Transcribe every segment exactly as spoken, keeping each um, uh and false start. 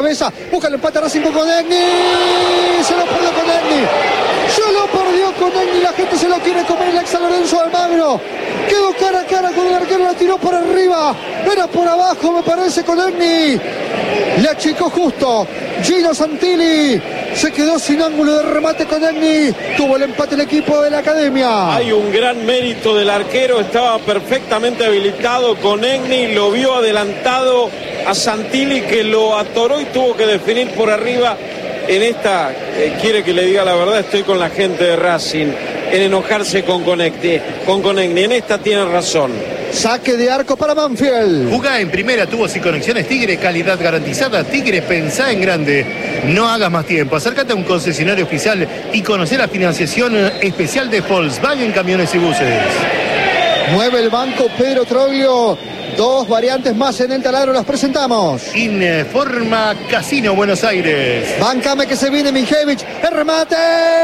cabeza, busca el empate Racing con Connegni, se lo perdió Connegni, se lo perdió Connegni, la gente se lo quiere comer, el ex San Lorenzo de Almagro, quedó cara a cara con el arquero, la tiró por arriba, era por abajo me parece Connegni, le achicó justo, Gino Santilli, se quedó sin ángulo de remate Connegni, tuvo el empate el equipo de la Academia. Hay un gran mérito del arquero, estaba perfectamente habilitado, Connegni lo vio adelantado a Santilli que lo atoró y tuvo que definir por arriba. En esta, eh, quiere que le diga la verdad, estoy con la gente de Racing en enojarse con Connegni, con Connegni, en esta tiene razón. Saque de arco para Banfield. Jugá en primera, tubos y conexiones Tigre, calidad garantizada. Tigre, pensá en grande. No hagas más tiempo. Acércate a un concesionario oficial y conocer la financiación especial de Volkswagen Camiones y Buses. Mueve el banco Pedro Troglio. Dos variantes más en el taladro, las presentamos. Informa Casino Buenos Aires. Bancame que se viene Mijevich. El remate.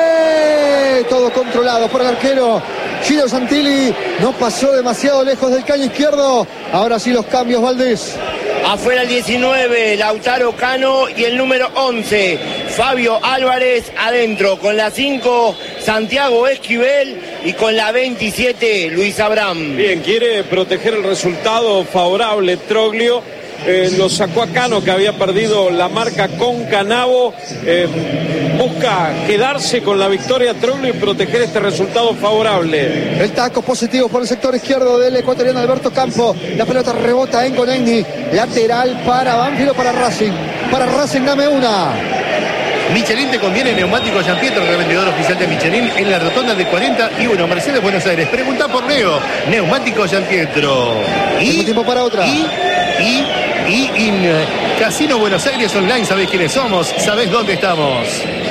Todo controlado por el arquero Gino Santilli. No pasó demasiado lejos del caño izquierdo. Ahora sí los cambios, Valdés. Afuera el diecinueve, Lautaro Cano, y el número once, Fabio Álvarez, adentro. Con la cinco, Santiago Esquivel, y con la veintisiete, Luis Abraham. Bien, quiere proteger el resultado favorable Troglio. Eh, lo sacó a Cano, que había perdido la marca con Canavo. Eh, busca quedarse con la victoria Troglio y proteger este resultado favorable. El taco positivo por el sector izquierdo del ecuatoriano Alberto Campo. La pelota rebota en Connegni. Lateral para Banfield o para Racing. Para Racing, dame una. Michelin te conviene, neumático Gianpietro, revendedor oficial de Michelin en la rotonda de cuarenta y uno, Mercedes, Buenos Aires. Pregunta por Leo, neumático Gianpietro. Y tiempo para otra. Y, y, y en Casino Buenos Aires Online, ¿sabés quiénes somos? ¿Sabés dónde estamos?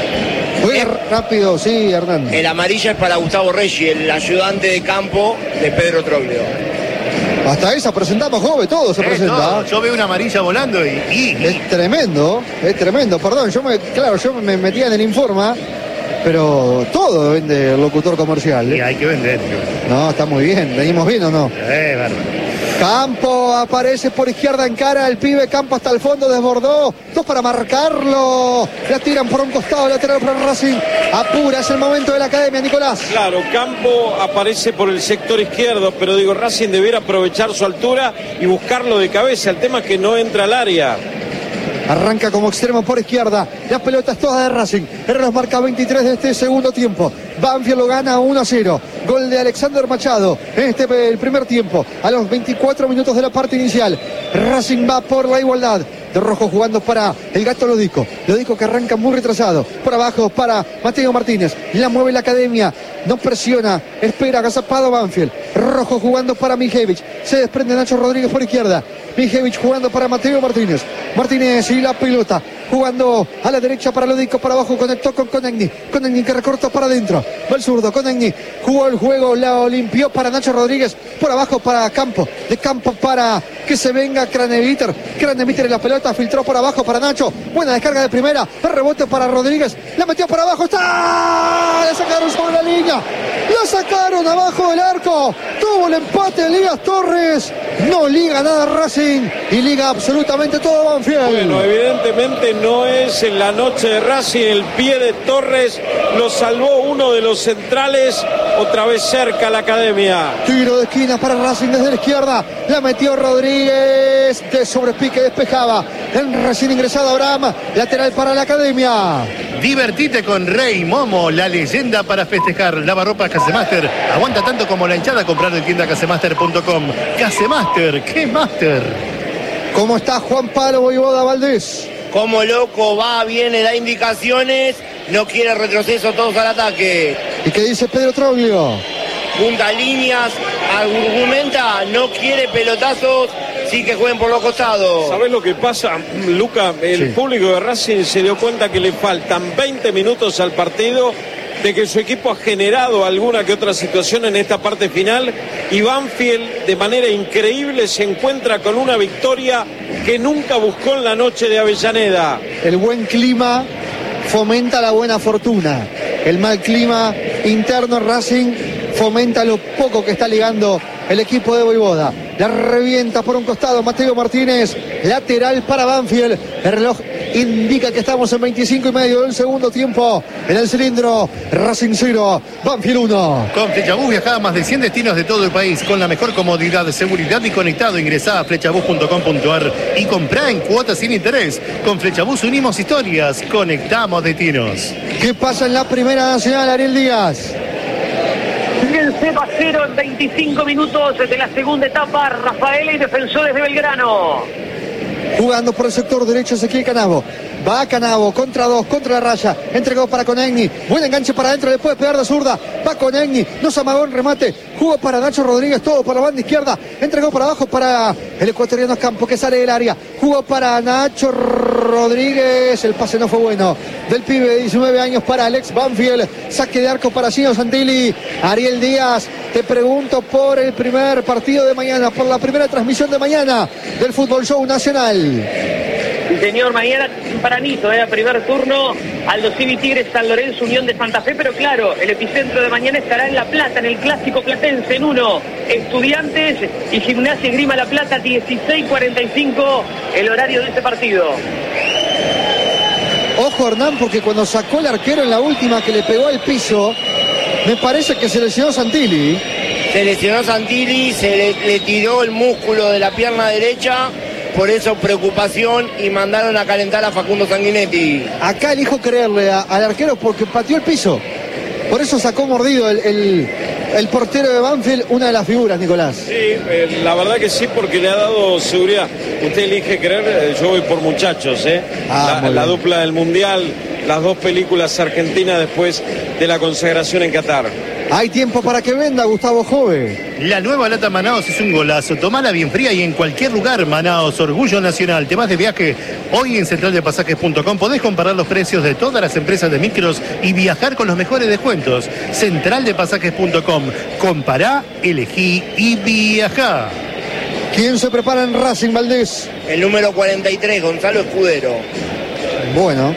Muy rápido, sí, Hernán. El amarillo es para Gustavo Reggi, el ayudante de campo de Pedro Troglio. Hasta esa presentamos, joven, todo se Eh, presenta. no, yo veo una amarilla volando y, y, y... Es tremendo, es tremendo. Perdón, yo me, claro, yo me metía en el Informa, pero todo vende el locutor comercial. y hay que vender. No, está muy bien. ¿Venimos bien o no? Eh, bárbaro. Campo aparece por izquierda en cara, el pibe Campo hasta el fondo, desbordó, dos para marcarlo, la tiran por un costado, lateral para Racing, apura, es el momento de la Academia, Nicolás. Claro, Campo aparece por el sector izquierdo, pero digo, Racing debiera aprovechar su altura y buscarlo de cabeza, el tema es que no entra al área. Arranca como extremo por izquierda. La pelota es toda de Racing. El reloj marca veintitrés de este segundo tiempo. Banfield lo gana uno a cero. Gol de Alexander Machado en este el primer tiempo. A los veinticuatro minutos de la parte inicial. Racing va por la igualdad. De rojo jugando para el Gato Lodico. Lodico que arranca muy retrasado. Por abajo para Mateo Martínez. La mueve la Academia. No presiona. Espera agazapado Banfield. Rojo jugando para Mijevich. Se desprende Nacho Rodríguez por izquierda. Mijevich jugando para Mateo Martínez. Martínez y la pelota. Jugando a la derecha para Lodico. Por abajo conectó con Connegni. Connegni que recorta para adentro. Va el zurdo. Connegni jugó el juego. La limpió para Nacho Rodríguez. Por abajo para Campo. De Campo para que se venga Craneviter. Craneviter en la pelota. Filtró por abajo para Nacho. Buena descarga de primera. El rebote para Rodríguez. La metió por abajo. ¡Está! La sacaron sobre la línea. La sacaron abajo del arco. Tuvo el empate Elías Torres. No liga nada Racing. Y liga absolutamente todo Banfield. Bueno, evidentemente no es en la noche de Racing. El pie de Torres lo salvó uno de los centrales. Otra vez cerca la Academia. Tiro de esquina para Racing desde la izquierda. La metió Rodríguez. De sobrepique despejaba. En recién ingresado Abraham. Lateral para la Academia. Divertite con Rey Momo, la leyenda para festejar. Lavarropas Casemaster. Aguanta tanto como la hinchada comprar en tienda casemaster punto com. Casemaster, ¿qué master? ¿Cómo está Juan Pablo Voivoda Valdés? Como loco va, viene, da indicaciones. No quiere retroceso, todos al ataque. ¿Y qué dice Pedro Troglio? Punta líneas, argumenta, no quiere pelotazos, sí que jueguen por los costados. ¿Sabés lo que pasa, Luca? El Sí. público de Racing se dio cuenta que le faltan veinte minutos al partido, de que su equipo ha generado alguna que otra situación en esta parte final, y Banfield de manera increíble se encuentra con una victoria que nunca buscó en la noche de Avellaneda. El buen clima fomenta la buena fortuna. El mal clima interno Racing fomenta lo poco que está ligando el equipo de Voivoda. La revienta por un costado Mateo Martínez. Lateral para Banfield. El reloj indica que estamos en veinticinco y medio del segundo tiempo. En el cilindro, Racing cero, Banfield uno. Con Flechabús viajá a más de cien destinos de todo el país con la mejor comodidad, seguridad y conectado. Ingresá a flechabús punto com punto ar y comprá en cuotas sin interés. Con Flechabús unimos historias, conectamos destinos. ¿Qué pasa en la Primera Nacional, Ariel Díaz? Siguen cero a cero en veinticinco minutos de la segunda etapa. Rafaela y Defensores de Belgrano. Jugando por el sector derecho Ezequiel Canavo. Va Canavo contra dos, contra la raya. Entregó para Conegni. Buen enganche para adentro, le puede pegar de zurda. Va Conegni, no se amagó en remate. Jugó para Nacho Rodríguez, todo por la banda izquierda. Entregó para abajo para el ecuatoriano Campo, que sale del área. Jugó para Nacho Rodríguez. El pase no fue bueno. Del pibe de diecinueve años para Alex Banfield. Saque de arco para Gino Santilli. Ariel Díaz, te pregunto por el primer partido de mañana, por la primera transmisión de mañana del Fútbol Show Nacional. Sí, señor, mañana tempranito, eh, primer turno, Aldo Civi Tigres, San Lorenzo, Unión de Santa Fe, pero claro, el epicentro de mañana estará en La Plata, en el Clásico Platense, en uno, Estudiantes y Gimnasia Esgrima La Plata, dieciséis cuarenta y cinco, el horario de este partido. Ojo, Hernán, porque cuando sacó el arquero en la última que le pegó al piso, me parece que se lesionó Santilli. Se lesionó Santilli, se le, le tiró el músculo de la pierna derecha. Por eso preocupación y mandaron a calentar a Facundo Sanguinetti. Acá elijo creerle a, al arquero porque pateó el piso. Por eso sacó mordido el, el, el portero de Banfield, una de las figuras, Nicolás. Sí, eh, la verdad que sí, porque le ha dado seguridad. Usted elige creer, eh, yo voy por muchachos, ¿eh? Ah, la, la dupla del Mundial, las dos películas argentinas después de la consagración en Qatar. Hay tiempo para que venda, Gustavo Jove. La nueva lata Manaos es un golazo. Tomala bien fría y en cualquier lugar. Manaos, orgullo nacional. Te vas de viaje hoy en central de pasajes punto com. Podés comparar los precios de todas las empresas de micros y viajar con los mejores descuentos. central de pasajes punto com. Compará, elegí y viajá. ¿Quién se prepara en Racing, Valdés? El número cuarenta y tres, Gonzalo Escudero. Bueno.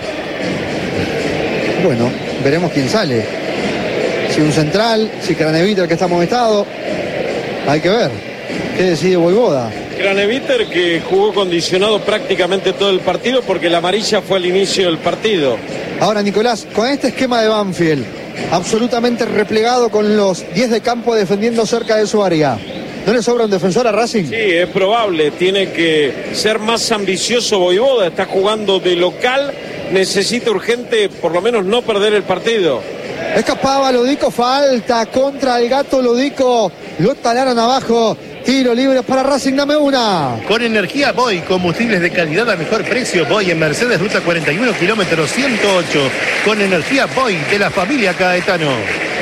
Bueno, veremos quién sale. Si un central, si Craneviter, que está amonestado. Hay que ver. ¿Qué decide Voivoda? Craneviter, que jugó condicionado prácticamente todo el partido porque la amarilla fue al inicio del partido. Ahora, Nicolás, con este esquema de Banfield, absolutamente replegado con los diez de campo defendiendo cerca de su área, ¿no le sobra un defensor a Racing? Sí, es probable. Tiene que ser más ambicioso Voivoda. Está jugando de local. Necesita urgente, por lo menos, no perder el partido. Escapaba Lodico, falta contra el Gato Lodico. Lo talaron abajo. Tiro libre para Racing, dame una. Con energía Boy, combustibles de calidad a mejor precio. Boy en Mercedes, ruta cuarenta y uno, kilómetro ciento ocho. Con energía Boy de la familia Caetano.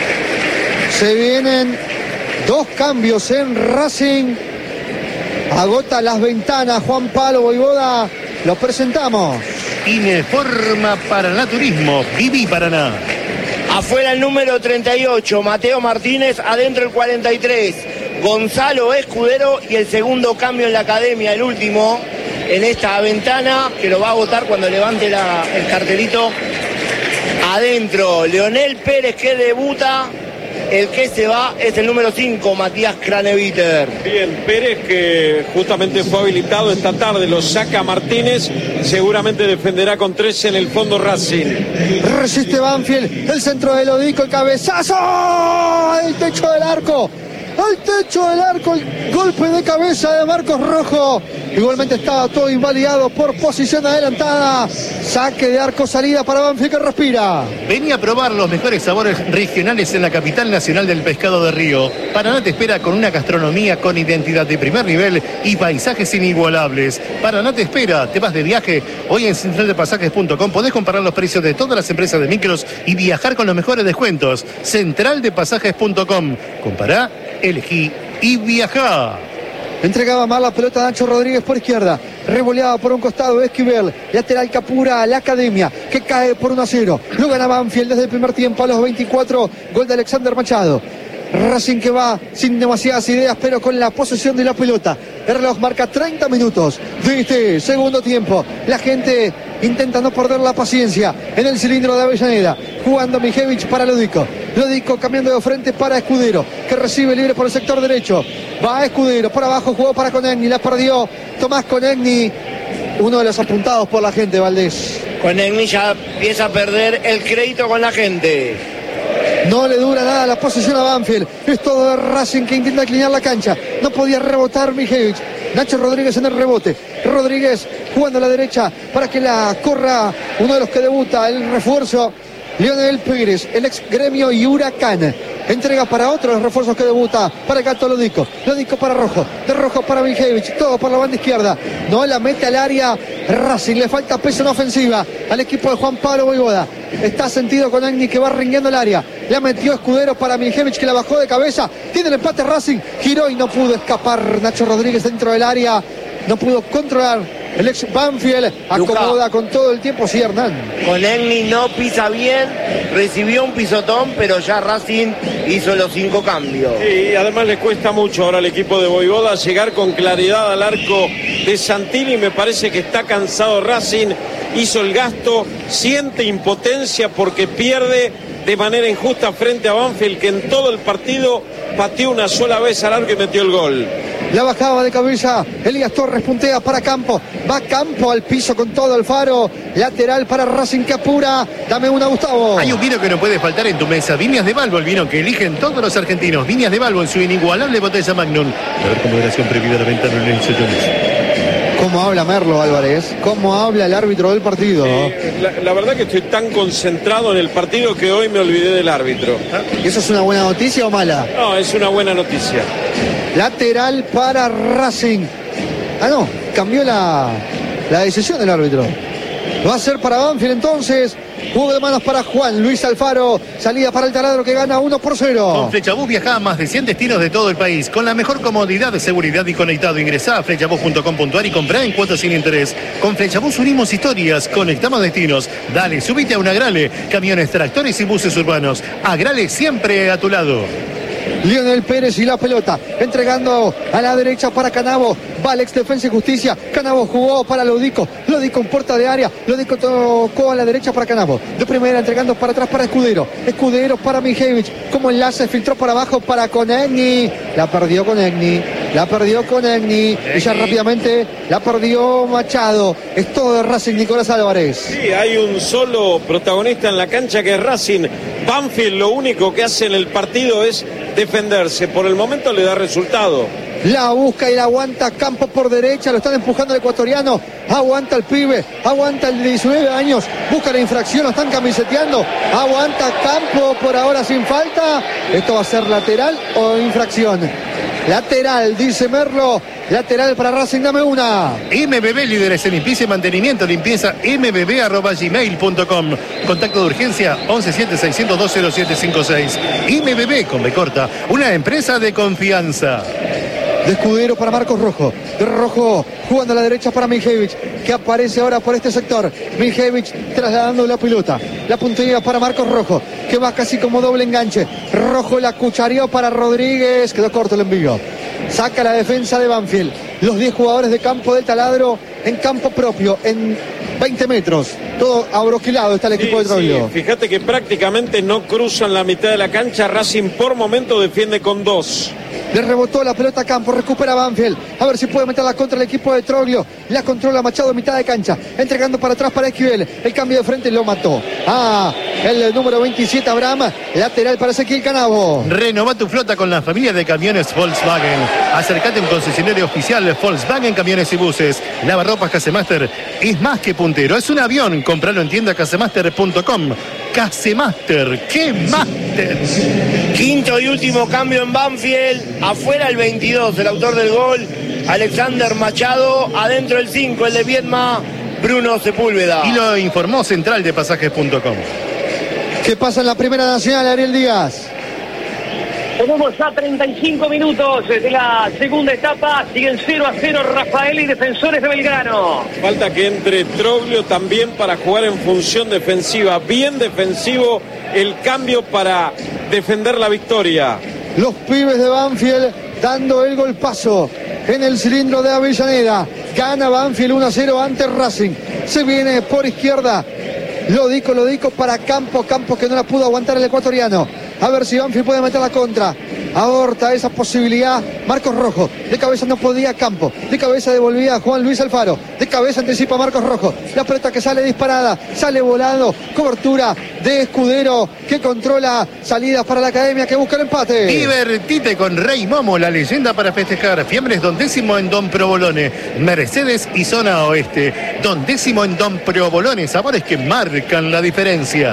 Se vienen dos cambios en Racing. Agota las ventanas Juan Pablo Voivoda. Los presentamos. Ineforma Paraná Turismo. Viví Paraná. Afuera el número treinta y ocho, Mateo Martínez. Adentro el cuarenta y tres, Gonzalo Escudero. Y el segundo cambio en la academia, el último, en esta ventana, que lo va a votar cuando levante la, el cartelito. Adentro, Leonel Pérez, que debuta. El que se va es el número cinco, Matías Craneviter. Bien, Pérez, que justamente fue habilitado esta tarde, lo saca Martínez, seguramente defenderá con tres en el fondo Racing. Resiste Banfield, el centro de Lodico, el cabezazo, el techo del arco, al techo del arco, el golpe de cabeza de Marcos Rojo. Igualmente estaba todo invalidado por posición adelantada. Saque de arco, salida para Banfield, que respira. Vení a probar los mejores sabores regionales en la capital nacional del pescado de río. Paraná te espera con una gastronomía con identidad de primer nivel y paisajes inigualables. Paraná te espera, te vas de viaje hoy en central de pasajes punto com. Podés comparar los precios de todas las empresas de micros y viajar con los mejores descuentos. central de pasajes punto com. Compará, elegí y viajá. Entregaba mal la pelota a Nacho Rodríguez por izquierda. Revoleaba por un costado Esquivel. Lateral Capura a la academia, que cae por uno a cero. Lo gana Banfield desde el primer tiempo a los veinticuatro. Gol de Alexander Machado. Racing que va sin demasiadas ideas, pero con la posesión de la pelota. El reloj marca treinta minutos de este segundo tiempo. La gente intenta no perder la paciencia en el cilindro de Avellaneda. Jugando Mijevich para Lodico. Lodico cambiando de frente para Escudero, que recibe libre por el sector derecho. Va Escudero, por abajo jugó para Conegni, la perdió Tomás Conegni. uno de los apuntados por la gente, Valdés. Con Egni ya empieza a perder el crédito con la gente. No le dura nada la posesión a Banfield. Es todo de Racing que intenta inclinar la cancha. No podía rebotar Mijevich. Nacho Rodríguez en el rebote. Rodríguez jugando a la derecha para que la corra uno de los que debuta, el refuerzo, Lionel Pérez, el ex Gremio y Huracán. Entrega para otro de los refuerzos que debuta, para Gato Lodico. Lodico para Rojo, de Rojo para Mijevich, todo por la banda izquierda. No la mete al área Racing, le falta peso en ofensiva al equipo de Juan Pablo Voivoda. Está sentido con Agni que va ringueando el área. Le metió Escudero para Mijevich que la bajó de cabeza. Tiene el empate Racing, giró y no pudo escapar Nacho Rodríguez dentro del área. No pudo controlar el ex Banfield. Acomoda Luca con todo el tiempo, sí, Hernán. Con Egni no pisa bien, recibió un pisotón, pero ya Racing hizo los cinco cambios. Y además le cuesta mucho ahora al equipo de Voivoda llegar con claridad al arco de Santini. Me parece que está cansado Racing, hizo el gasto, siente impotencia porque pierde de manera injusta frente a Banfield, que en todo el partido pateó una sola vez al arco y metió el gol. La bajaba de cabeza Elías Torres, puntea para Campo, va Campo al piso con todo Alfaro, lateral para Racing que apura. Dame una, Gustavo. Hay un vino que no puede faltar en tu mesa, Viñas de Balbo, el vino que eligen todos los argentinos. Viñas de Balbo en su inigualable botella Magnum. A ver, con moderación prohibida la venta en el ¿Cómo habla Merlo Álvarez? ¿Cómo habla el árbitro del partido? Eh, la, la verdad que estoy tan concentrado en el partido que hoy me olvidé del árbitro. ¿Y eso es una buena noticia o mala? No, es una buena noticia. Lateral para Racing. Ah, no, cambió la, la decisión del árbitro. Va a ser para Banfield entonces. Juego de manos para Juan Luis Alfaro. Salida para el taladro que gana uno por cero. Con Flechabús viaja a más de cien destinos de todo el país. Con la mejor comodidad, seguridad y conectado. Ingresá a flechabús punto com punto a r y comprá en cuotas sin interés. Con Flechabús unimos historias, conectamos destinos. Dale, subite a un Agrale. Camiones, tractores y buses urbanos. Agrale siempre a tu lado. Lionel Pérez y la pelota, entregando a la derecha para Canavo. Va Alex Defensa y Justicia. Canavo jugó para Lodico. Lodico en puerta de área. Lodico tocó a la derecha para Canavo. De primera entregando para atrás para Escudero. Escudero para Mijevich. Como enlace, filtró para abajo para Conegni. La perdió Conegni. La perdió Conegni. Y ya rápidamente la perdió Machado. Es todo de Racing, Nicolás Álvarez. Sí, hay un solo protagonista en la cancha que es Racing. Banfield lo único que hace en el partido es defenderse. Por el momento le da resultado. La busca y la aguanta Campos por derecha. Lo están empujando el ecuatoriano. Aguanta el pibe. Aguanta el de diecinueve años. Busca la infracción. Lo están camiseteando. Aguanta Campos por ahora sin falta. Esto va a ser lateral o infracción. Lateral, dice Merlo. Lateral para Racing, dame una. M B B, líderes en limpieza y mantenimiento. Limpieza m b b arroba gmail punto com. Contacto de urgencia once siete seiscientos dos cero siete cinco seis. M B B con B corta, una empresa de confianza. De Escudero para Marcos Rojo. De Rojo jugando a la derecha para Mijevich, que aparece ahora por este sector. Mijevich trasladando la pelota. La puntería para Marcos Rojo, que va casi como doble enganche. Rojo la cuchareó para Rodríguez. Quedó corto el envío. Saca la defensa de Banfield. Los diez jugadores de campo del taladro en campo propio, en veinte metros. Todo abroquilado está el equipo sí, de Troglio. Sí. Fíjate que prácticamente no cruzan la mitad de la cancha. Racing por momento defiende con dos. Le rebotó la pelota a campo, recupera Banfield. A ver si puede meterla contra el equipo de Troglio. La controla Machado en mitad de cancha. Entregando para atrás para Esquivel. El cambio de frente lo mató. Ah, el número veintisiete, Abraham. Lateral para Ezequiel Canavo. Renova tu flota con la familia de camiones Volkswagen. Acércate a un concesionario oficial Volkswagen Camiones y Buses. Lavarropas Casemaster es más que puntero. Es un avión. Compralo en tienda casemaster punto com. Casemaster, ¡qué máster! Quinto y último cambio en Banfield. Afuera el veintidós, el autor del gol, Alexander Machado. Adentro el cinco, el de Viedma, Bruno Sepúlveda. Y lo informó Central de Pasajes punto com. ¿Qué pasa en la Primera Nacional, Ariel Díaz? Tenemos ya treinta y cinco minutos de la segunda etapa. Siguen cero a cero Rafael y Defensores de Belgrano. Falta que entre Troglio también para jugar en función defensiva. Bien defensivo el cambio para defender la victoria. Los pibes de Banfield dando el golpazo en el cilindro de Avellaneda. Gana Banfield uno a cero ante Racing. Se viene por izquierda. Lodico, Lodico para Campos. Campos que no la pudo aguantar el ecuatoriano. A ver si Banfield puede meter la contra. aborta esa posibilidad Marcos Rojo. De cabeza no podía Campo, de cabeza devolvía Juan Luis Alfaro, de cabeza anticipa Marcos Rojo. La pelota que sale disparada, sale volando, cobertura de Escudero que controla salidas para la academia que busca el empate. Divertite con Rey Momo, la leyenda para festejar. Fiambres Don Décimo en Don Provolone, Mercedes y zona oeste. Don Décimo en Don Provolone, sabores que marcan la diferencia.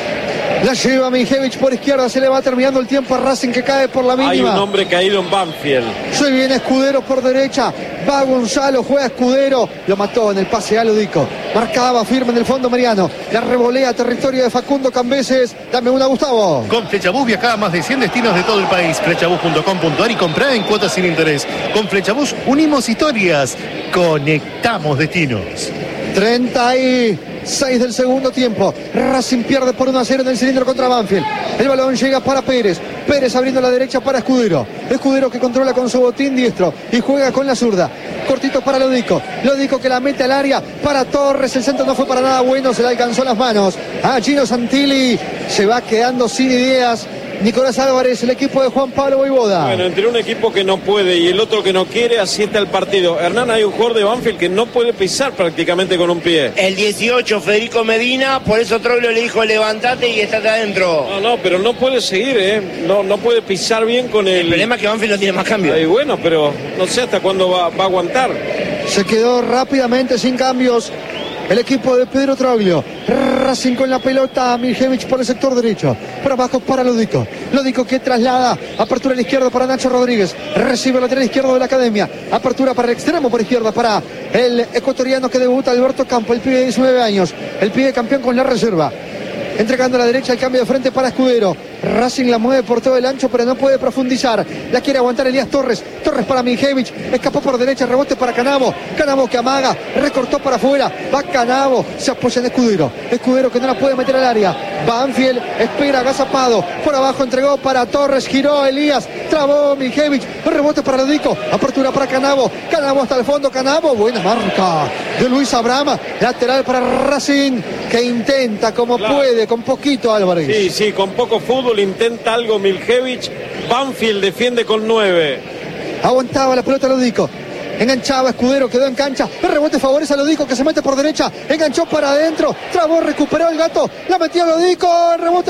La lleva Mijevich por izquierda, se le va terminando el tiempo a Racing que cae por la mínima. Hay un hombre caído en Banfield. Se viene Escudero por derecha, va Gonzalo, juega Escudero, lo mató en el pase a Ludico. Marcaba firme en el fondo Mariano, la revolea territorio de Facundo Cambeses. Dame una, Gustavo. Con Flechabús viaja a más de cien destinos de todo el país. Flechabús punto com punto ar y comprá en cuotas sin interés. Con Flechabús unimos historias, conectamos destinos. treinta y seis del segundo tiempo. Racing pierde por uno a cero en el cilindro contra Banfield. El balón llega para Pérez. Pérez abriendo la derecha para Escudero. Escudero que controla con su botín diestro y juega con la zurda. Cortito para Lodico. Lodico que la mete al área para Torres. El centro no fue para nada bueno. Se le alcanzó las manos a Gino Santilli. Se va quedando sin ideas Nicolás Álvarez, el equipo de Juan Pablo Voivoda. Bueno, entre un equipo que no puede y el otro que no quiere, así está el partido. Hernán, hay un jugador de Banfield que no puede pisar prácticamente con un pie. El dieciocho, Federico Medina, por eso Troglio le dijo levantate y estate adentro. No, no, pero no puede seguir, ¿eh? No, no puede pisar bien con el... El problema es que Banfield no tiene más cambio. Ay, bueno, pero no sé hasta cuándo va, va a aguantar. Se quedó rápidamente sin cambios el equipo de Pedro Troglio. Racing con la pelota, Mijevich por el sector derecho, por abajo para Lodico. Lodico que traslada, apertura a la izquierda para Nacho Rodríguez, recibe el lateral izquierdo de la academia, apertura para el extremo por izquierda para el ecuatoriano que debuta Alberto Campo, el pibe de diecinueve años, el pibe campeón con la reserva. Entregando a la derecha el cambio de frente para Escudero. Racing la mueve por todo el ancho, pero no puede profundizar. La quiere aguantar Elías Torres. Torres para Mijevich. Escapó por derecha, rebote para Canavo. Canavo que amaga, recortó para afuera. Va Canavo, se apoya en Escudero. Escudero que no la puede meter al área. Banfield espera, agazapado. Por abajo entregó para Torres, giró Elías. Trabó Mijevich. El rebote para Lodico. Apertura para Canavo. Canavo hasta el fondo. Canavo, buena marca de Luis Abraham. Lateral para Racing, que intenta como claro. puede, con poquito Álvarez. Sí, sí, con poco fútbol intenta algo Mijevich. Banfield defiende con nueve. Aguantaba la pelota Lodico. Enganchaba Escudero, quedó en cancha. El rebote favorece a Lodico que se mete por derecha. Enganchó para adentro. Trabó, recuperó el gato. La metió Lodico. El rebote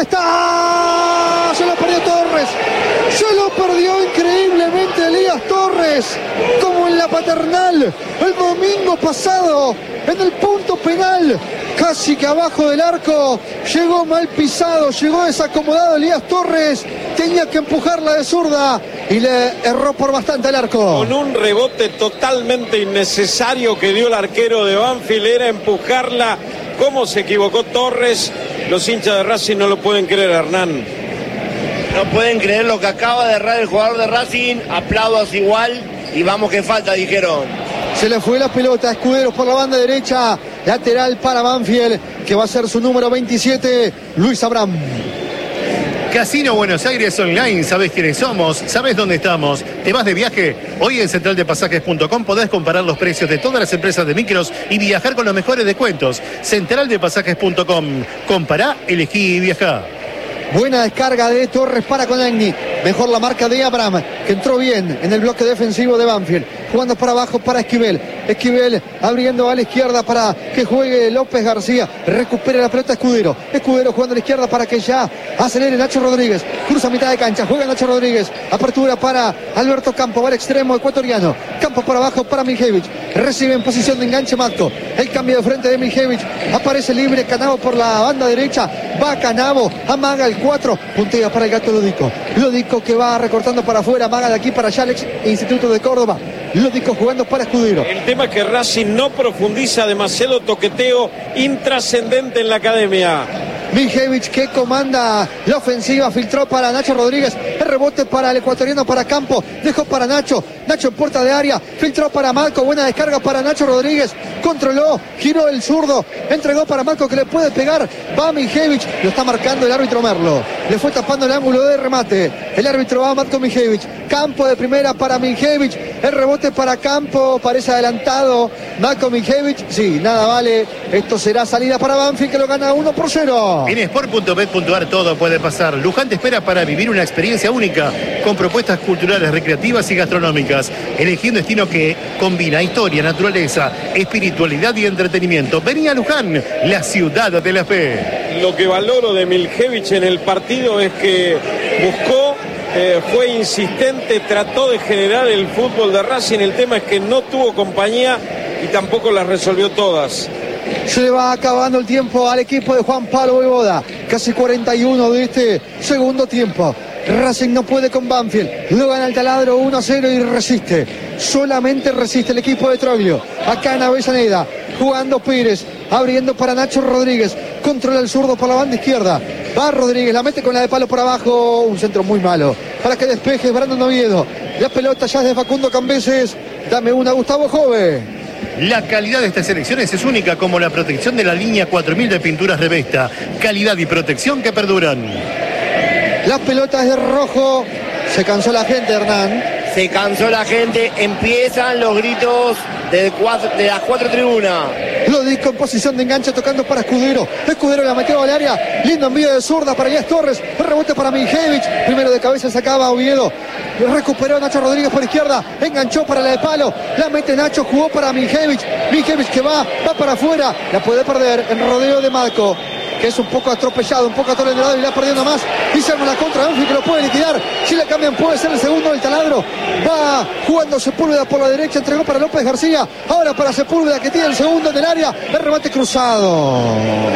está. Se lo perdió Torres. Se lo perdió increíblemente Elías Torres. Como en la Paternal el domingo pasado. En el punto penal. Casi que abajo del arco. Llegó mal pisado. Llegó desacomodado Elías Torres. Tenía que empujarla de zurda. Y le erró por bastante el arco. Con un rebote totalmente innecesario que dio el arquero de Banfield. Era empujarla. ¿Cómo se equivocó Torres? Los hinchas de Racing no lo pueden creer, Hernán. No pueden creer lo que acaba de errar el jugador de Racing. Aplausos igual. Y vamos que falta, dijeron. Se le fue la pelota a Escudero por la banda derecha. Lateral para Banfield, que va a ser su número veintisiete, Luis Abraham. Casino Buenos Aires Online, sabes quiénes somos, sabes dónde estamos. ¿Te vas de viaje? Hoy en central de pasajes punto com podés comparar los precios de todas las empresas de micros y viajar con los mejores descuentos. central de pasajes punto com. Compará, elegí y viajá. Buena descarga de Torres para Conagni. Mejor la marca de Abraham, que entró bien en el bloque defensivo de Banfield. Jugando para abajo para Esquivel. Esquivel abriendo a la izquierda para que juegue López García. Recupera la pelota Escudero. Escudero jugando a la izquierda para que ya acelere Nacho Rodríguez. Cruza mitad de cancha. Juega Nacho Rodríguez. Apertura para Alberto Campo. Va al extremo ecuatoriano. Campo para abajo para Mijevich. Recibe en posición de enganche Matco. El cambio de frente de Mijevich. Aparece libre Canavo por la banda derecha. Va Canavo. Amaga el cuatro. Puntea para el gato Lodico. Lodico que va recortando para afuera. Amaga de aquí para Yalex, Instituto de Córdoba. Lodico jugando para Escudero. El tema es que Racing no profundiza, demasiado toqueteo intrascendente en la academia. Mijevich que comanda la ofensiva, filtró para Nacho Rodríguez, el rebote para el ecuatoriano, para Campo, dejó para Nacho, Nacho en puerta de área, filtró para Marco, buena descarga para Nacho Rodríguez, controló, giró el zurdo, entregó para Marco que le puede pegar, va Mijevich, lo está marcando el árbitro Merlo, le fue tapando el ángulo de remate, el árbitro va a Marco Mijevich, Campo de primera para Mijevich, el rebote para Campo, parece adelantado, Marco Mijevich, sí, nada vale, esto será salida para Banfield que lo gana uno por cero. En sport punto bet punto ar todo puede pasar. Luján te espera para vivir una experiencia única. única, con propuestas culturales, recreativas y gastronómicas. Elegí un destino que combina historia, naturaleza, espiritualidad y entretenimiento. Vení a Luján, la ciudad de la fe. Lo que valoro de Miljevich en el partido es que buscó, eh, fue insistente, trató de generar el fútbol de Racing. El tema es que no tuvo compañía y tampoco las resolvió todas. Se le va acabando el tiempo al equipo de Juan Pablo Voivoda. Casi cuarenta y uno de este segundo tiempo. Racing no puede con Banfield. Lo gana el Taladro uno a cero y resiste. Solamente resiste el equipo de Troglio. Acá en Avellaneda. Jugando Pérez. Abriendo para Nacho Rodríguez. Controla el zurdo por la banda izquierda. Va Rodríguez. La mete con la de palo por abajo. Un centro muy malo. Para que despeje Brandon Oviedo. La pelota ya es de Facundo Cambeses. Dame una, Gustavo Jove. La calidad de estas selecciones es única, como la protección de la línea cuatro mil de pinturas Revesta. Calidad y protección que perduran. Las pelotas de rojo. Se cansó la gente, Hernán. Se cansó la gente. Empiezan los gritos de, cuatro, de las cuatro tribunas. Lo disco en posición de enganche tocando para Escudero. Escudero la metió al área. Lindo envío de zurda para Elías Torres. Rebote para Miljevich. Primero de cabeza sacaba Oviedo. Recuperó Nacho Rodríguez por izquierda. Enganchó para la de palo. La mete Nacho. Jugó para Miljevich. Miljevich que va. Va para afuera. La puede perder en rodeo de Marco, que es un poco atropellado, un poco atolondrado y la perdiendo más. Y se arma la contra Banfield, que lo puede liquidar. Si la cambian puede ser el segundo del Taladro. Va jugando Sepúlveda por la derecha, entregó para López García. Ahora para Sepúlveda, que tiene el segundo en el área. El remate cruzado.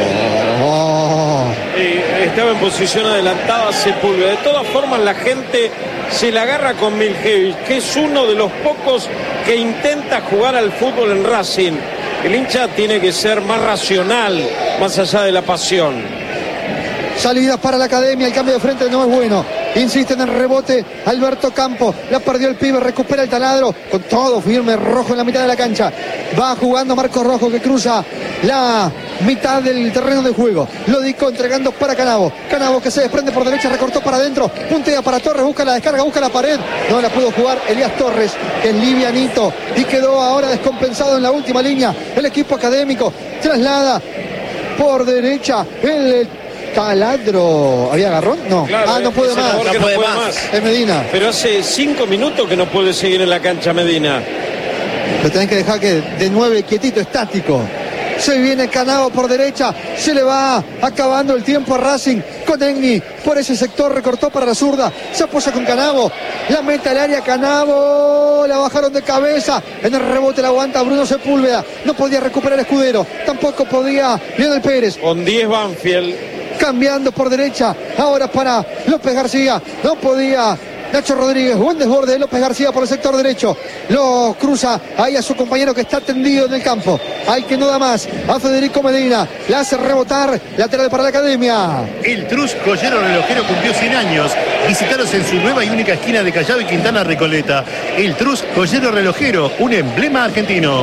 Oh. Eh, estaba en posición adelantada Sepúlveda. De todas formas, la gente se la agarra con Miljevich, que es uno de los pocos que intenta jugar al fútbol en Racing. El hincha tiene que ser más racional, más allá de la pasión. Salidas para la academia, el cambio de frente no es bueno. Insiste en el rebote Alberto Campos. La perdió el pibe, recupera el Taladro. Con todo firme, Rojo en la mitad de la cancha. Va jugando Marcos Rojo, que cruza la mitad del terreno de juego. Lo disco entregando para Canavo. Canavo que se desprende por derecha, recortó para adentro. Puntea para Torres, busca la descarga, busca la pared. No la pudo jugar Elías Torres, que es livianito. Y quedó ahora descompensado en la última línea. El equipo académico traslada por derecha el Taladro. ¿Había agarrón? No. Claro, ah, no puede más. No, no puede más. más. Es Medina. Pero hace cinco minutos que no puede seguir en la cancha Medina. Lo tenés que dejar que de nueve quietito, estático. Se viene Canavo por derecha. Se le va acabando el tiempo a Racing. Con Egni por ese sector, recortó para la zurda. Se apoya con Canavo. La mete al área Canavo. La bajaron de cabeza. En el rebote la aguanta Bruno Sepúlveda. No podía recuperar Escudero. Tampoco podía Leonel Pérez. Con diez Banfield. Cambiando por derecha. Ahora para López García. No podía Nacho Rodríguez. Buen desborde de López García por el sector derecho. Lo cruza ahí a su compañero que está tendido en el campo. Al que no da más. A Federico Medina. La hace rebotar. Lateral para la academia. El Trus Joyero Relojero cumplió cien años. Visitaros en su nueva y única esquina de Callao y Quintana Recoleta. El Trus Joyero Relojero. Un emblema argentino.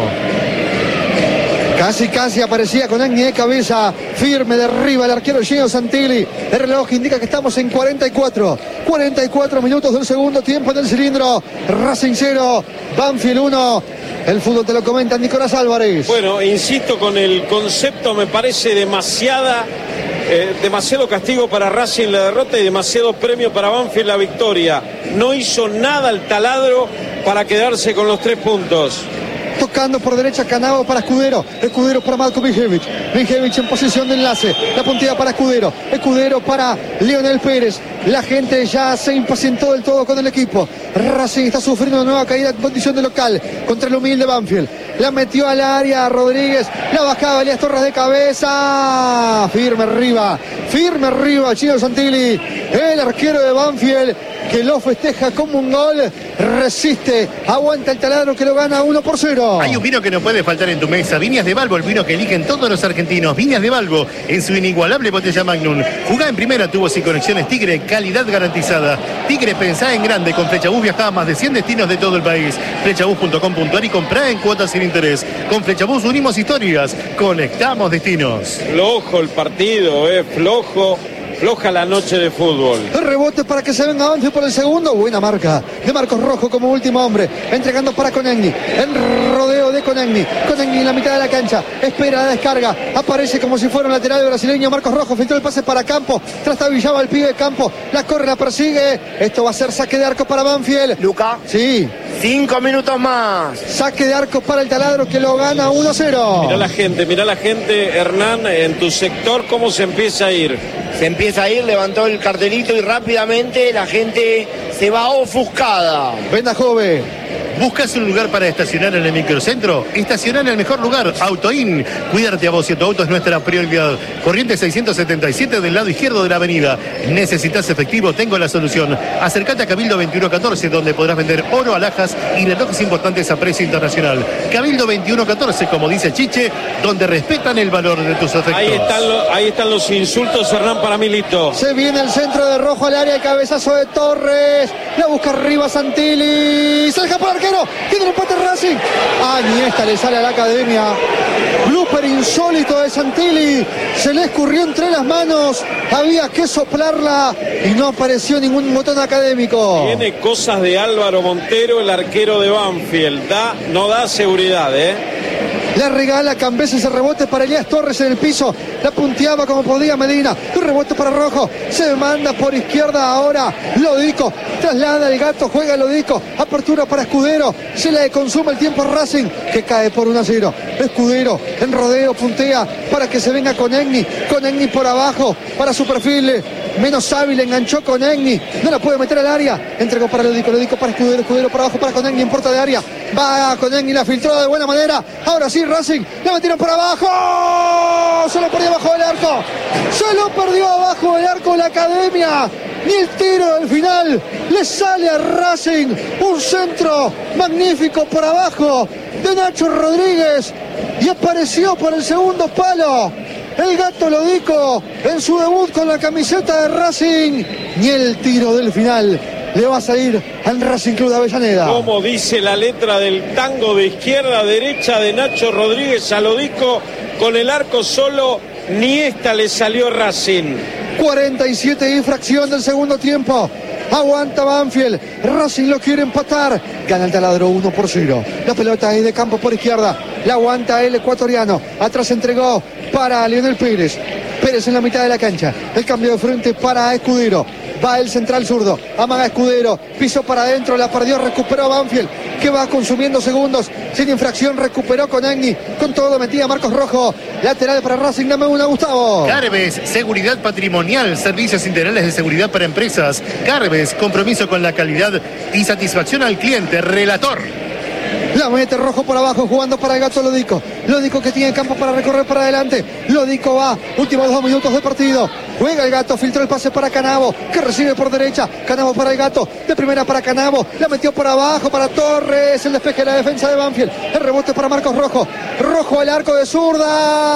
Casi, casi aparecía con Agni de cabeza, firme de arriba el arquero Gino Santilli. El reloj indica que estamos en cuarenta y cuatro. cuarenta y cuatro minutos del segundo tiempo en el cilindro. Racing cero, Banfield uno. El fútbol te lo comenta Nicolás Álvarez. Bueno, insisto con el concepto, me parece demasiada, eh, demasiado castigo para Racing la derrota y demasiado premio para Banfield la victoria. No hizo nada el Taladro para quedarse con los tres puntos. Tocando por derecha Canavo para Escudero. Escudero para Marco Miljevich. Miljevich en posición de enlace. La puntilla para Escudero. Escudero para Leonel Pérez. La gente ya se impacientó del todo con el equipo. Racing está sufriendo una nueva caída en condición de local contra el humilde Banfield. La metió al área Rodríguez. La bajaba Elías Torres de cabeza. Firme arriba. Firme arriba Chino Santilli. El arquero de Banfield, que lo festeja como un gol. Resiste. Aguanta el Taladro, que lo gana uno por cero. Hay un vino que no puede faltar en tu mesa. Viñas de Balbo, el vino que eligen todos los argentinos. Viñas de Balbo, en su inigualable botella Magnum. Jugá en primera, tubos y conexiones Tigre, calidad garantizada. Tigre, pensá en grande. Con Flechabús viajá a más de cien destinos de todo el país. Flechabús punto com punto ar y comprá en cuotas sin interés. Con Flechabús unimos historias, conectamos destinos. Flojo el partido, eh, flojo. Floja la noche de fútbol. El rebote para que se venga Banfield por el segundo. Buena marca de Marcos Rojo como último hombre. Entregando para Conegni. En rodeo de Conegni. Conegni en la mitad de la cancha. Espera la descarga. Aparece como si fuera un lateral brasileño. Marcos Rojo filtró el pase para Campo. Trastabillaba el pibe de Campo. La corre, la persigue. Esto va a ser saque de arco para Banfield. Luca. Sí. Cinco minutos más. Saque de arco para el Taladro que lo gana uno a cero. Mirá la gente, mirá la gente, Hernán, en tu sector, cómo se empieza a ir. Se empieza a ir, levantó el cartelito y rápidamente la gente se va ofuscada. Venda Jove. ¿Buscas un lugar para estacionar en el microcentro? Estacionar en el mejor lugar, Autoin. Cuídate a vos y a tu auto es nuestra prioridad. Corriente seiscientos setenta y siete del lado izquierdo de la avenida. ¿Necesitas efectivo? Tengo la solución. Acércate a Cabildo veintiuno catorce, donde podrás vender oro, alhajas y relojes importantes a precio internacional. Cabildo veintiuno catorce, como dice Chiche, donde respetan el valor de tus efectos. Ahí están, lo, ahí están los insultos, Hernán, para Milito. Se viene el centro de Rojo al área, el cabezazo de Torres. La busca arriba Santilli. Se deja por arquero. Tiene el empate Racing. Ah, ni esta le sale a la academia. Blooper insólito de Santilli. Se le escurrió entre las manos. Había que soplarla y no apareció ningún botón académico. Tiene cosas de Álvaro Montero, el arquero de Banfield. Da, no da seguridad, ¿eh? Le regala Cambés ese rebote para Elías Torres en el piso. La punteaba como podía Medina. Un rebote para Rojo. Se manda por izquierda ahora. Lodico. Traslada el gato. Juega Lodico. Apertura para Escudero. Se le consume el tiempo a Racing, que cae por uno a cero. Escudero en rodeo puntea para que se venga Conegni. Conegni por abajo para su perfil menos hábil. Enganchó Conegni. No la puede meter al área. Entregó para Lodico. Lodico para Escudero. Escudero para abajo para Conegni en puerta de área. Va Conegni. La filtró de buena manera. Ahora sí Racing. La metieron por abajo. Se lo perdió abajo del arco. Se lo perdió abajo del arco la academia. Ni el tiro del final le sale a Racing. Un centro magnífico por abajo de Nacho Rodríguez. Y apareció por el segundo palo el gato Lodico en su debut con la camiseta de Racing. Ni el tiro del final le va a salir al Racing Club de Avellaneda. Como dice la letra del tango, de izquierda a derecha de Nacho Rodríguez a Lodico, con el arco solo, ni esta le salió Racing. cuarenta y siete infracción del segundo tiempo. Aguanta Banfield. Racing lo quiere empatar. Gana el Taladro uno por cero. La pelota es de Campo por izquierda. La aguanta el ecuatoriano. Atrás entregó para Leonel Pérez. Pérez en la mitad de la cancha. El cambio de frente para Escudero. Va el central zurdo. Amaga Escudero. Pisó para adentro. La perdió. Recuperó Banfield, que va consumiendo segundos. Sin infracción. Recuperó con Agni. Con todo metía Marcos Rojo. Lateral para Racing. Dame una, Gustavo. Carves, seguridad patrimonial. Servicios integrales de seguridad para empresas. Carves, compromiso con la calidad y satisfacción al cliente. Relator. La mete Rojo por abajo, jugando para el gato Lodico. Lodico que tiene campo para recorrer para adelante. Lodico va, últimos dos minutos de partido. Juega el gato, filtró el pase para Canavo, que recibe por derecha. Canavo para el gato, de primera para Canavo. La metió por abajo para Torres. El despeje de la defensa de Banfield. El rebote para Marcos Rojo. Rojo al arco de zurda.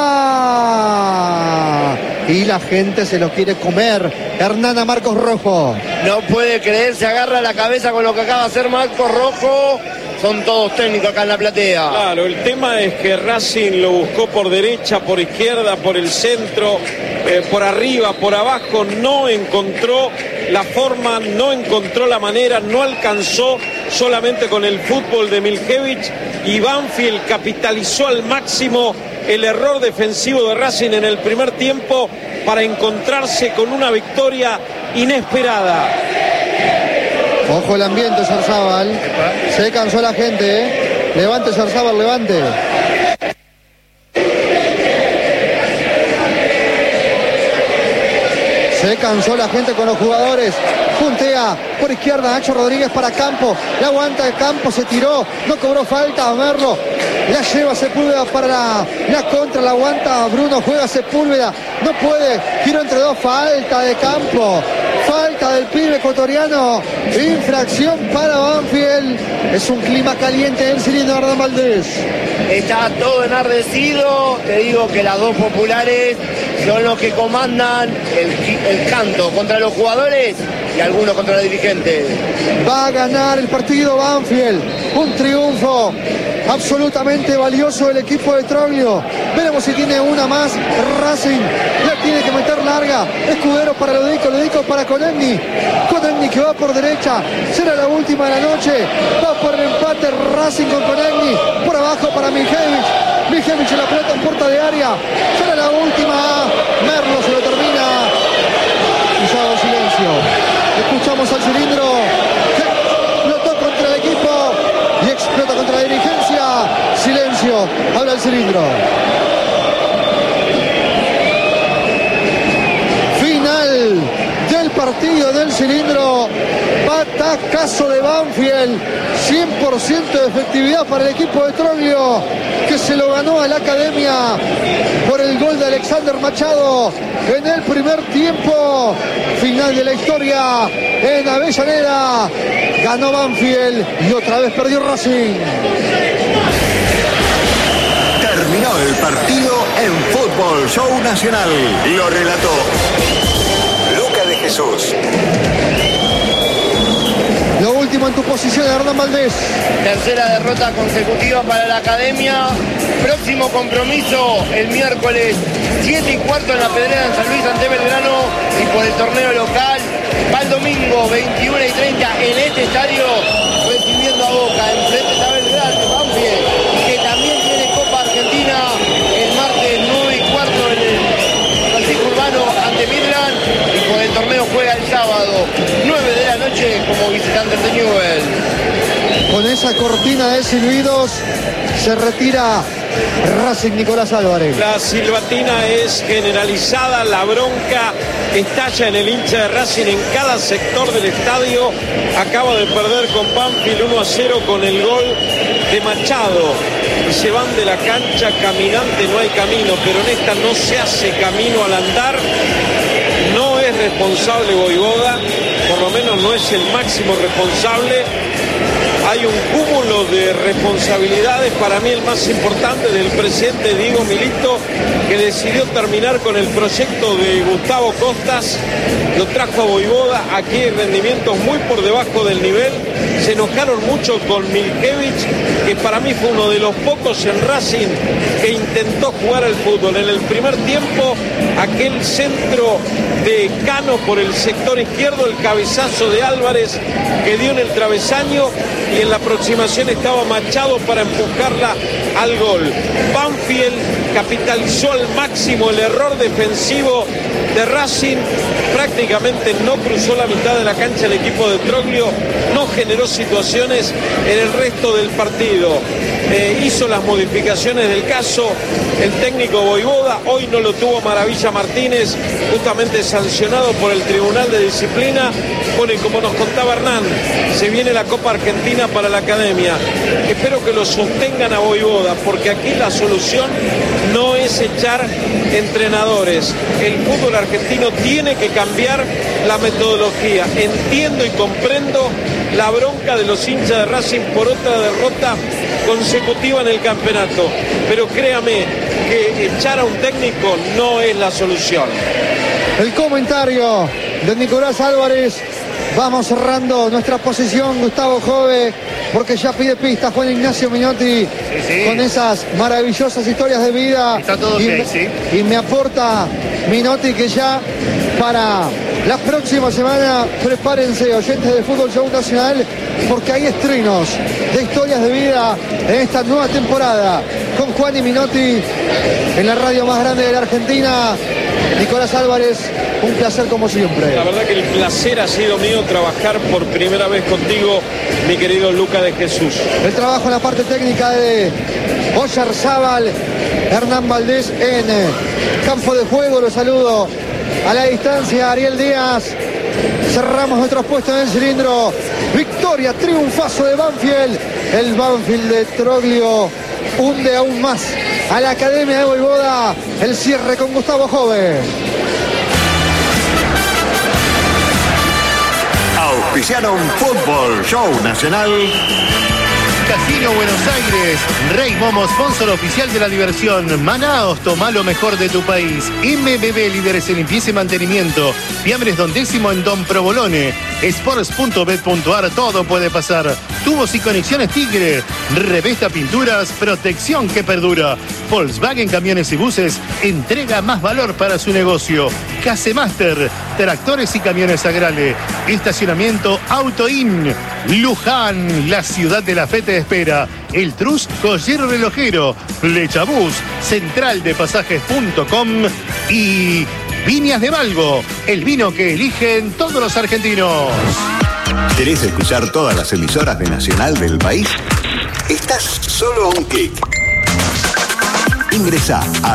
Y la gente se lo quiere comer. Hernán a Marcos Rojo. No puede creer, se agarra la cabeza con lo que acaba de hacer Marcos Rojo. Son todos técnicos acá en la platea. Claro, el tema es que Racing lo buscó por derecha, por izquierda, por el centro, eh, por arriba, por abajo. No encontró la forma, no encontró la manera, no alcanzó solamente con el fútbol de Miljevich. Y Banfield capitalizó al máximo el error defensivo de Racing en el primer tiempo para encontrarse con una victoria inesperada. Ojo el ambiente, Sarzábal. Se cansó la gente, ¿eh? Levante, Sarzábal, levante. Se cansó la gente con los jugadores. Puntea por izquierda Nacho Rodríguez para Campo. La aguanta de Campo, se tiró. No cobró falta a Merlo. La lleva Sepúlveda para la, la contra. La aguanta Bruno. Juega Sepúlveda. No puede. Giro entre dos. Falta de Campo. Falta del pibe ecuatoriano. Infracción para Banfield. Es un clima caliente en el cilindro de Hernán Valdés. Está todo enardecido. Te digo que las dos populares son los que comandan el, el canto contra los jugadores y algunos contra los dirigentes. Va a ganar el partido Banfield. Un triunfo absolutamente valioso del equipo de Troglio. Veremos si tiene una más. Racing la tiene que meter larga. larga. Escudero para Ludico, Ludico para Konechny. Konechny que va por derecha. Será la última de la noche. Va por el empate Racing con Konechny. Por abajo para Miljevich. Miljevich en la pelota en puerta de área. Será la última. Merlo se lo termina. Y se hago silencio. Escuchamos al cilindro que explotó contra el equipo y explota contra la dirigencia. Silencio. Habla el cilindro. Del partido del cilindro, batacazo de Banfield, cien por ciento de efectividad para el equipo de Troglio, que se lo ganó a la Academia por el gol de Alexander Machado en el primer tiempo. Final de la historia en Avellaneda, ganó Banfield y otra vez perdió Racing. Terminó el partido en Fútbol Show Nacional. Lo relató Jesús. Lo último en tu posición, Hernán Valdés. Tercera derrota consecutiva para la Academia. Próximo compromiso el miércoles siete y cuarto en la Pedrera en San Luis ante Belgrano y por el torneo local. Va el domingo veintiuna y treinta en este estadio recibiendo a Boca. Enfrente está Belgrano, Banfield, que también tiene Copa Argentina el martes nueve y cuarto en el Francisco Urbano ante Midland. El torneo juega el sábado, nueve de la noche, como visitante de Newell. Con esa cortina de silbidos se retira Racing Nicolás Álvarez. La silbatina es generalizada, la bronca estalla en el hincha de Racing en cada sector del estadio. Acaba de perder con Banfield uno a cero con el gol de Machado. Y se van de la cancha caminante, no hay camino, pero en esta no se hace camino al andar. No es responsable Voivoda, por lo menos no es el máximo responsable. Hay un cúmulo de responsabilidades, para mí el más importante del presidente Diego Milito, que decidió terminar con el proyecto de Gustavo Costas, lo trajo a Voivoda, aquí hay rendimientos muy por debajo del nivel, se enojaron mucho con Miljevich, que para mí fue uno de los pocos en Racing que intentó jugar al fútbol. En el primer tiempo, aquel centro de Cano por el sector izquierdo, el cabezazo de Álvarez que dio en el travesaño, y en la aproximación estaba Machado para empujarla al gol. Banfield capitalizó al máximo el error defensivo de Racing, prácticamente no cruzó la mitad de la cancha el equipo de Troglio, no generó situaciones en el resto del partido. Eh, hizo las modificaciones del caso el técnico Voivoda, hoy no lo tuvo Maravilla Martínez, justamente sancionado por el Tribunal de Disciplina. Bueno, y como nos contaba Hernán, se viene la Copa Argentina para la Academia. Espero que lo sostengan a Voivoda, porque aquí la solución no es echar entrenadores. El fútbol argentino tiene que cambiar la metodología. Entiendo y comprendo la bronca de los hinchas de Racing por otra derrota consecutiva en el campeonato, pero créame que echar a un técnico no es la solución. El comentario de Nicolás Álvarez. Vamos cerrando nuestra posición, Gustavo Jove, porque ya pide pista Juan Ignacio Minotti, sí, sí, con esas maravillosas historias de vida. Está todo y, okay, me, sí. y me aporta Minotti que ya para la próxima semana prepárense, oyentes de Fútbol Show Nacional, porque hay estrenos de historias de vida en esta nueva temporada con Juan y Minotti en la radio más grande de la Argentina. Nicolás Álvarez, un placer como siempre. La verdad que el placer ha sido mío trabajar por primera vez contigo, mi querido Luca de Jesús. El trabajo en la parte técnica de Oyarzábal, Hernán Valdés en campo de juego, lo saludo a la distancia, Ariel Díaz. Cerramos nuestros puestos en el cilindro. Victoria, triunfazo de Banfield. El Banfield de Troglio hunde aún más a la Academia de Voivoda. El cierre con Gustavo Jove. Auspiciaron Fútbol Show Nacional. Casino Buenos Aires, Rey Momo, sponsor oficial de la diversión. Manaos, toma lo mejor de tu país. M B B, líderes en limpieza y mantenimiento. Fiambres Don Décimo en Don Provolone. Sports punto bet punto ar, todo puede pasar. Tubos y conexiones Tigre. Revesta Pinturas, protección que perdura. Volkswagen Camiones y Buses, entrega más valor para su negocio. Casemaster, tractores y camiones Agrale, estacionamiento Autoin, Luján, la ciudad de la fe te espera, El Trus, joyero relojero, Lechabús, central de pasajes punto com y Viñas de Valgo, el vino que eligen todos los argentinos. ¿Querés escuchar todas las emisoras de Nacional del país? Estás solo a un clic. Ingresá a